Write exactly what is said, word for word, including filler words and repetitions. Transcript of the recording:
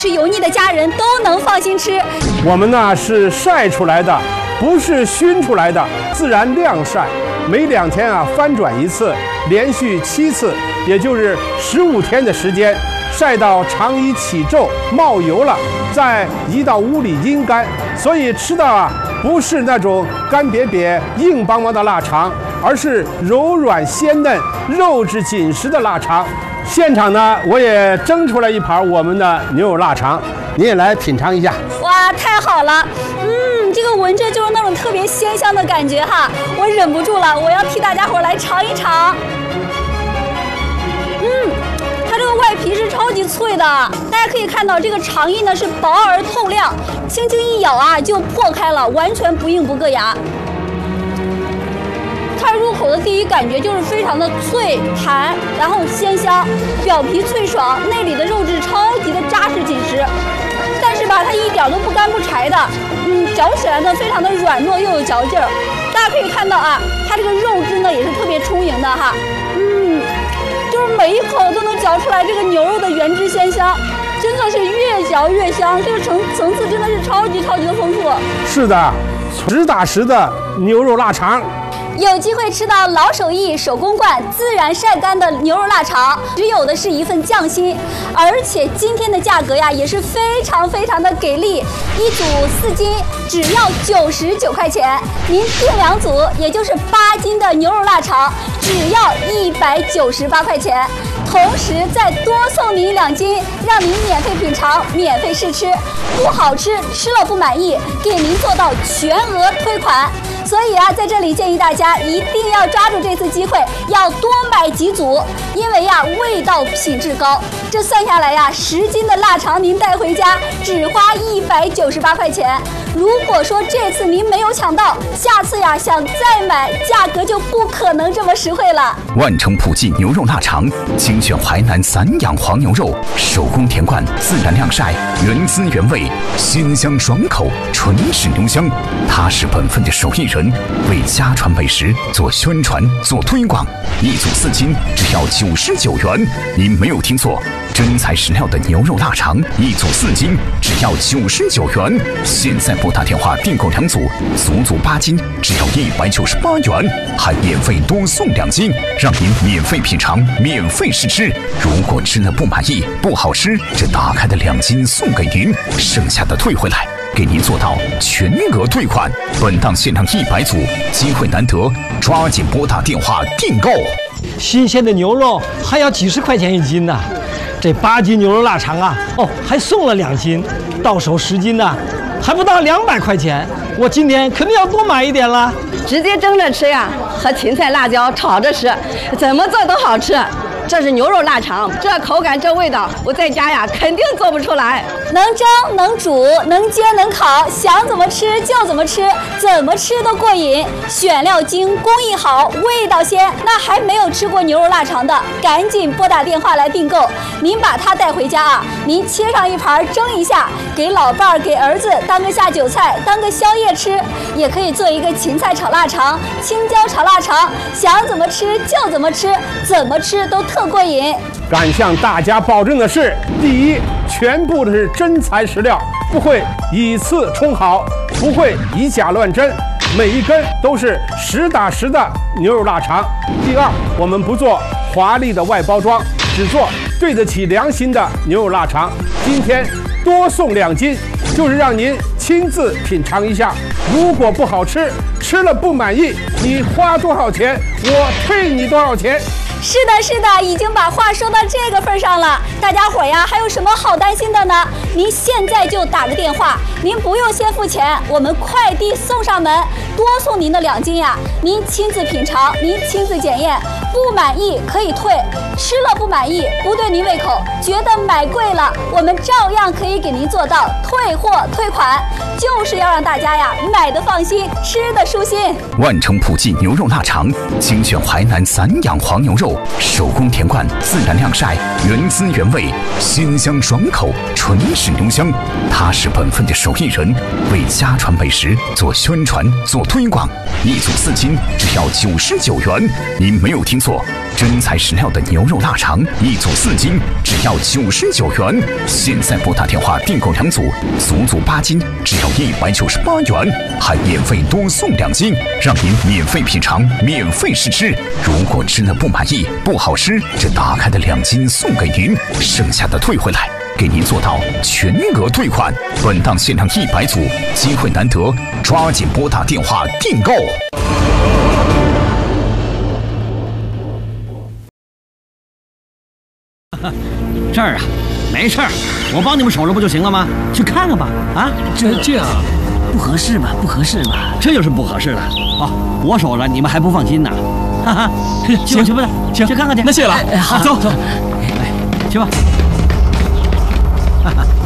吃油腻的家人都能放心吃。 我们呢是晒出来的，不是熏出来的，自然晾晒，每两天啊翻转一次，连续七次，也就是十五天的时间，晒到肠衣起皱冒油了，再移到屋里阴干。所以吃的啊不是那种干瘪瘪硬邦邦的腊肠，而是柔软鲜嫩肉质紧实的腊肠。现场呢我也蒸出来一盘我们的牛肉腊肠，你也来品尝一下。 哇，太好了，嗯，这个闻着就是那种特别鲜香的感觉哈，我忍不住了，我要替大家伙来尝一尝。嗯，它这个外皮是超级脆的，大家可以看到这个肠衣呢是薄而透亮，轻轻一咬啊就破开了，完全不硬不硌牙。它入口的第一感觉就是非常的脆弹，然后鲜香，表皮脆爽，内里的肉质超级的扎实紧实。但是吧，它一点都不干不柴的，嗯，嚼起来呢非常的软糯又有嚼劲儿。大家可以看到啊，它这个肉质呢也是特别充盈的哈，嗯，就是每一口都能嚼出来这个牛肉的原汁鲜香，真的是越嚼越香，这个层层次真的是超级超级的丰富。 是的，实打实的牛肉腊肠。 有机会吃到老手艺手工灌自然晒干的牛肉腊肠，只有的是一份匠心，而且今天的价格呀也是非常非常的给力，一组四斤只要九十九块钱，您订两组也就是八斤的牛肉腊肠只要一百九十八块钱，同时再多送您两斤，让您免费品尝免费试吃，不好吃吃了不满意给您做到全额退款。所以啊，在这里建议大家一定要抓住这次机会，要多买几组，因为呀味道品质高。这算下来呀，十斤的腊肠您带回家只花一百九十八块钱。如果说这次您没有抢到，下次呀想再买，价格就不可能这么实惠了。 万城普济牛肉腊肠，精选淮南散养黄牛肉，手工田灌，自然晾晒，原汁原味，鲜香爽口，纯是牛香。它是本分的手艺人，为家传美食做宣传做推广。一组四斤只要九十九元，您没有听错，真材实料的牛肉腊肠，一组四斤只要九十九元。现在拨打电话订购两组，足足八斤只要一百九十八元，还免费多送两斤，让您免费品尝免费试吃。如果吃了不满意不好吃，这打开的两斤送给您，剩下的退回来，给您做到全额退款。本档限量一百组，机会难得，抓紧拨打电话订购。 新鲜的牛肉还要几十块钱一斤呢，这八斤牛肉腊肠啊，哦，还送了两斤，到手十斤呢，还不到两百块钱。我今天肯定要多买一点了。 直接蒸着吃呀，和芹菜、辣椒炒着吃，怎么做都好吃。这是牛肉腊肠，这口感这味道，我在家呀肯定做不出来。 能蒸能煮能煎能烤，想怎么吃就怎么吃，怎么吃都过瘾。选料精，工艺好，味道鲜。那还没有吃过牛肉腊肠的，赶紧拨打电话来订购。您把它带回家啊，您切上一盘蒸一下，给老伴儿给儿子当个下酒菜，当个宵夜吃。也可以做一个芹菜炒腊肠，青椒炒腊肠，想怎么吃就怎么吃，怎么吃都特过瘾。 敢向大家保证的是，第一，全部的是真材实料，不会以次充好，不会以假乱真，每一根都是实打实的牛肉腊肠。第二，我们不做华丽的外包装，只做对得起良心的牛肉腊肠。今天多送两斤，就是让您亲自品尝一下。如果不好吃，吃了不满意，你花多少钱，我退你多少钱。 是的，是的，已经把话说到这个份上了。大家伙呀，还有什么好担心的呢？您现在就打个电话，您不用先付钱，我们快递送上门，多送您的两斤呀。您亲自品尝，您亲自检验，不满意可以退，吃了不满意，不对您胃口，觉得买贵了，我们照样可以给您做到退货退款，就是要让大家呀买的放心，吃的舒心。 万城普济牛肉腊肠，精选淮南散养黄牛肉，手工田灌，自然晾晒，原汁原味，鲜香爽口，纯是牛香。它是本分的手艺人，为家传美食做宣传做推广。一组四斤只要九十九元，您没有听错。 作。真材实料的牛肉腊肠，一组四斤，只要九十九元。现在拨打电话订购两组，足足八斤，只要一百九十八元，还免费多送两斤，让您免费品尝，免费试吃。如果吃了不满意、不好吃，这打开的两斤送给您，剩下的退回来，给您做到全额退款。本档限量一百组，机会难得，抓紧拨打电话订购。 这儿啊，没事儿，我帮你们守着不就行了吗？去看看吧，啊， 这这样不合适吧？不合适吧？ 这有什么不合适的？哦，我守着，你们还不放心呢？哈哈，去吧去吧， 行， 去看看去。 那谢了，好，走走， 去吧。哈哈。